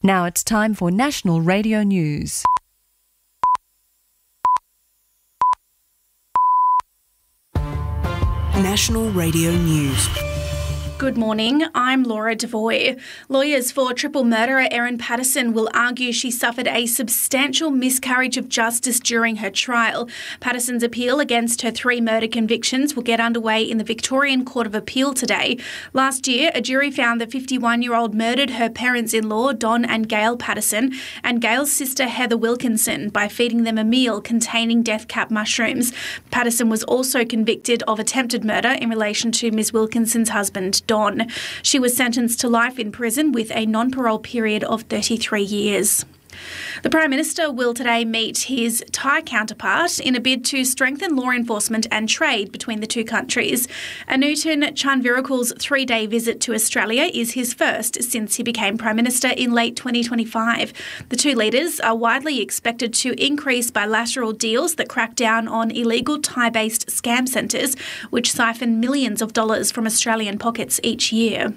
Now it's time for National Radio News. National Radio News. Good morning, I'm Laura Devoy. Lawyers for triple murderer Erin Patterson will argue she suffered a substantial miscarriage of justice during her trial. Patterson's appeal against her 3 murder convictions will get underway in the Victorian Court of Appeal today. Last year, a jury found the 51-year-old murdered her parents-in-law, Don and Gail Patterson, and Gail's sister, Heather Wilkinson, by feeding them a meal containing death cap mushrooms. Patterson was also convicted of attempted murder in relation to Ms Wilkinson's husband, Don. She was sentenced to life in prison with a non-parole period of 33 years. The Prime Minister will today meet his Thai counterpart in a bid to strengthen law enforcement and trade between the two countries. Anutin Chanvirakul's 3-day visit to Australia is his first since he became Prime Minister in late 2025. The two leaders are widely expected to increase bilateral deals that crack down on illegal Thai-based scam centres, which siphon millions of dollars from Australian pockets each year.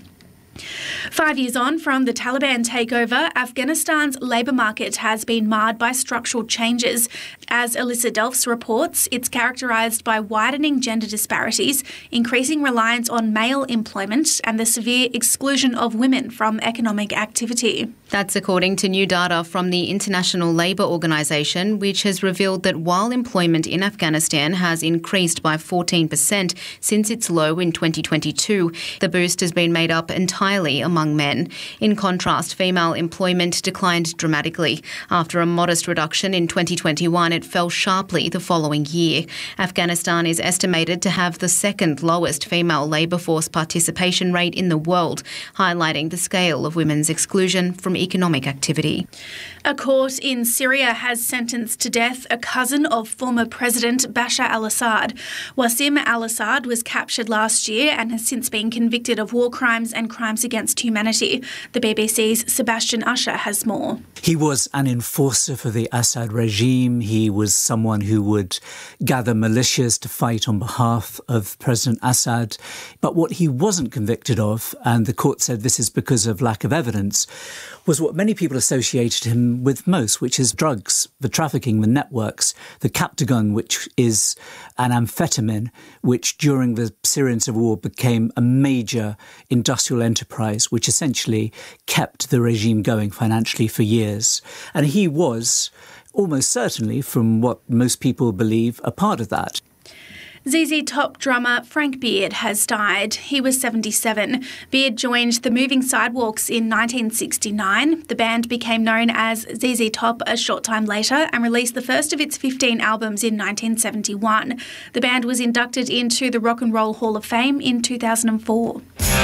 5 years on from the Taliban takeover, Afghanistan's labour market has been marred by structural changes. As Alyssa Delfs reports, it's characterised by widening gender disparities, increasing reliance on male employment, and the severe exclusion of women from economic activity. That's according to new data from the International Labour Organization, which has revealed that while employment in Afghanistan has increased by 14% since its low in 2022, the boost has been made up entirely among men. In contrast, female employment declined dramatically. After a modest reduction in 2021, it fell sharply the following year. Afghanistan is estimated to have the second lowest female labour force participation rate in the world, highlighting the scale of women's exclusion from economic activity. A court in Syria has sentenced to death a cousin of former President Bashar al-Assad. Wassim al-Assad was captured last year and has since been convicted of war crimes and crimes against humanity. The BBC's Sebastian Usher has more. He was an enforcer for the Assad regime. He was someone who would gather militias to fight on behalf of President Assad. But what he wasn't convicted of, and the court said this is because of lack of evidence, was what many people associated him with most, which is drugs, the trafficking, the networks, the Captagon, which is an amphetamine, which during the Syrian civil war became a major industrial enterprise, which essentially kept the regime going financially for years. And he was almost certainly, from what most people believe, a part of that. ZZ Top drummer Frank Beard has died. He was 77. Beard joined the Moving Sidewalks in 1969. The band became known as ZZ Top a short time later and released the first of its 15 albums in 1971. The band was inducted into the Rock and Roll Hall of Fame in 2004.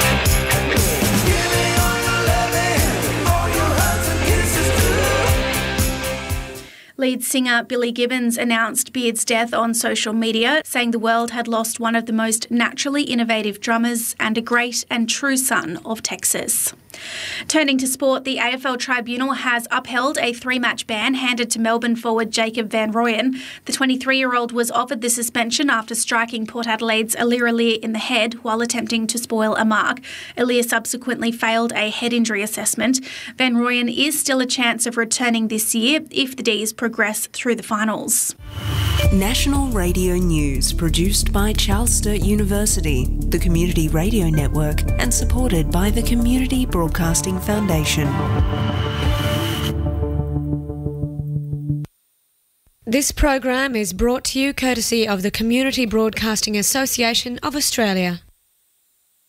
Lead singer Billy Gibbons announced Beard's death on social media, saying the world had lost one of the most naturally innovative drummers and a great and true son of Texas. Turning to sport, the AFL Tribunal has upheld a 3-match ban handed to Melbourne forward Jacob Van Rooyen. The 23-year-old was offered the suspension after striking Port Adelaide's Aliir Aliir in the head while attempting to spoil a mark. Aliir subsequently failed a head injury assessment. Van Rooyen is still a chance of returning this year if the D's progress through the finals. National Radio News, produced by Charles Sturt University, the Community Radio Network, and supported by the Community Broadcasting Foundation. This program is brought to you courtesy of the Community Broadcasting Association of Australia.